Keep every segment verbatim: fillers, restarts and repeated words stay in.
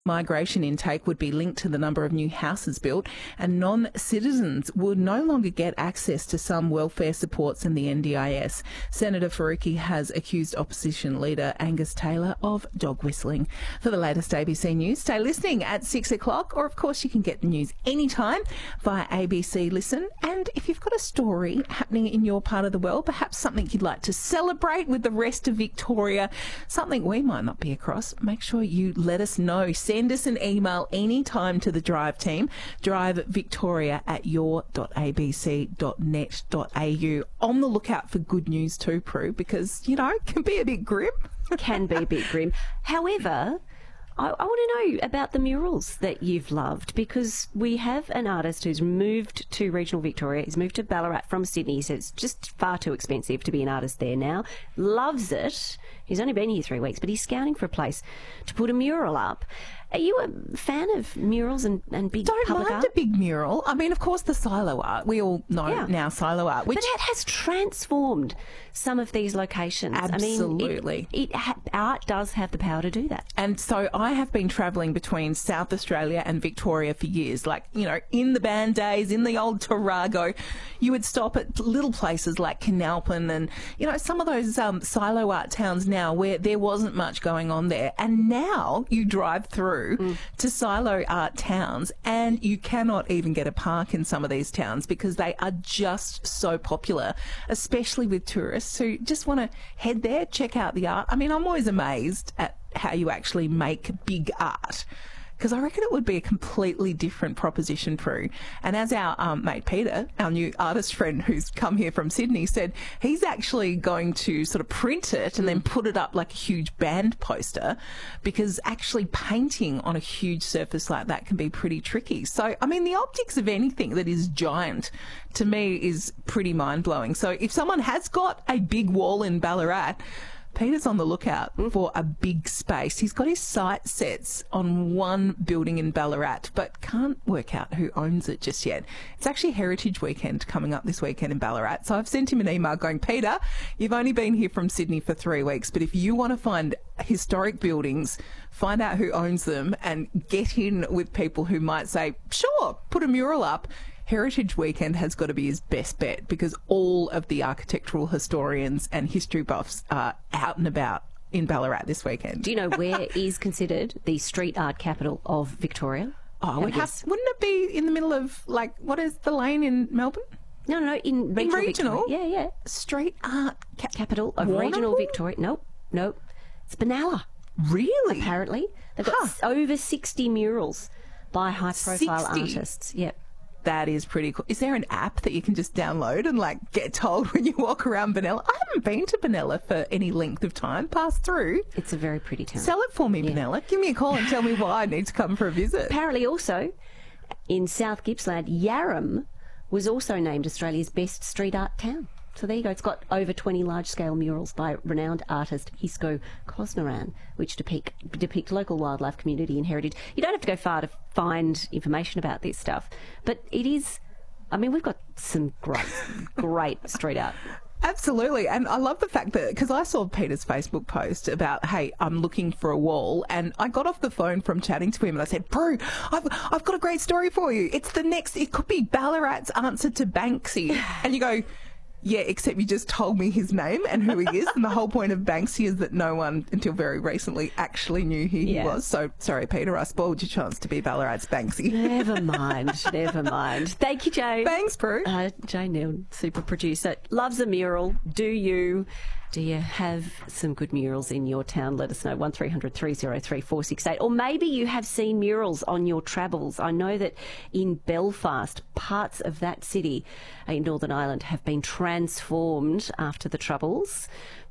Migration intake would be linked to the number of new houses built, and non-citizens would no longer get access to some welfare supports in the N D I S. Senator Faruqi has accused opposition leader Angus Taylor of dog whistling. For the latest A B C News, stay listening at six o'clock, or of course you can get the news anytime via A B C Listen. And if you've got a story happening in your part of the world, perhaps something you'd like to celebrate with the rest of Victoria, something we might not be across, make sure you let us know. Send us an email anytime to the Drive team, drivevictoria at your dot a b c dot net dot a u. On the lookout for good news too, Prue, because, you know, it can be a bit grim. Can be a bit grim. However, I, I want to know about the murals that you've loved, because we have an artist who's moved to regional Victoria. He's moved to Ballarat from Sydney. He says it's just far too expensive to be an artist there now. Loves it. He's only been here three weeks, but he's scouting for a place to put a mural up. Are you a fan of murals and, and big Don't public mind art? a big mural. I mean, of course, the silo art. We all know Yeah. now silo art. Which But it has transformed some of these locations. Absolutely. I mean, it, it ha- art does have the power to do that. And so I have been travelling between South Australia and Victoria for years. Like, you know, in the band days, in the old Tarago, you would stop at little places like Canalpin and, you know, some of those um, silo art towns now where there wasn't much going on there. And now you drive through mm. to silo art towns and you cannot even get a park in some of these towns because they are just so popular, especially with tourists who just want to head there, check out the art. I mean, I'm always amazed at how you actually make big art, because I reckon it would be a completely different proposition, Prue. And as our um, mate Peter, our new artist friend who's come here from Sydney, said, he's actually going to sort of print it and then put it up like a huge band poster, because actually painting on a huge surface like that can be pretty tricky. So, I mean, the optics of anything that is giant, to me, is pretty mind-blowing. So if someone has got a big wall in Ballarat, Peter's on the lookout for a big space. He's got his sight sets on one building in Ballarat, but can't work out who owns it just yet. It's actually Heritage Weekend coming up this weekend in Ballarat. So I've sent him an email going, Peter, you've only been here from Sydney for three weeks, but if you want to find historic buildings, find out who owns them and get in with people who might say, sure, put a mural up. Heritage Weekend has got to be his best bet, because all of the architectural historians and history buffs are out and about in Ballarat this weekend. Do you know where is considered the street art capital of Victoria? Oh, it has, wouldn't it be in the middle of, like, what is the lane in Melbourne? No, no, no, in regional, in regional Victoria. Yeah, yeah. Street art ca- capital of Warrnambool? regional Victoria. Nope, nope. It's Benalla. Really? Apparently. They've got Huh. over sixty murals by high-profile sixty? artists. Yep. That is pretty cool. Is there an app that you can just download and, like, get told when you walk around Benalla? I haven't been to Benalla for any length of time. Pass through. It's a very pretty town. Sell it for me, Yeah. Benalla. Give me a call and tell me why I need to come for a visit. Apparently also, in South Gippsland, Yarram was also named Australia's best street art town. So there you go. It's got over twenty large-scale murals by renowned artist Hisco Kosnaran, which depict, depict local wildlife, community and heritage. You don't have to go far to find information about this stuff, but it is, I mean, we've got some great, great street art. Absolutely. And I love the fact that, because I saw Peter's Facebook post about, hey, I'm looking for a wall, and I got off the phone from chatting to him and I said, Prue, I've, I've got a great story for you. It's the next, it could be Ballarat's answer to Banksy. And you go, yeah, except you just told me his name and who he is, and the whole point of Banksy is that no one until very recently actually knew who he Yeah. was. So, sorry, Peter, I spoiled your chance to be Ballarat's Banksy. Never mind, never mind. Thank you, Jane. Thanks, Prue. Uh, Jane Neal, super producer, loves a mural. Do you? Do you have some good murals in your town? Let us know, one three hundred three oh three four six eight. Or maybe you have seen murals on your travels. I know that in Belfast, parts of that city in Northern Ireland have been transformed after the Troubles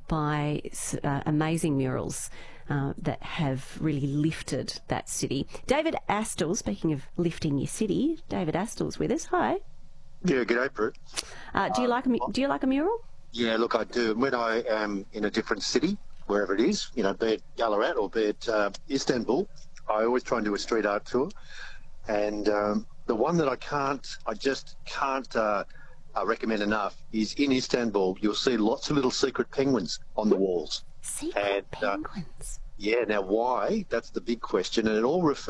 by uh, amazing murals uh, that have really lifted that city. David Astles, speaking of lifting your city, David Astles with us. Hi. Yeah, g'day, Brett. Uh, do you like a, mu- do you like a mural? Yeah, look, I do. When I am in a different city, wherever it is, you know, be it Ballarat or be it uh, Istanbul, I always try and do a street art tour. And um, the one that I can't, I just can't uh, uh, recommend enough is in Istanbul, you'll see lots of little secret penguins on the walls. Secret And, uh, penguins. Yeah, now why? That's the big question, and it all refers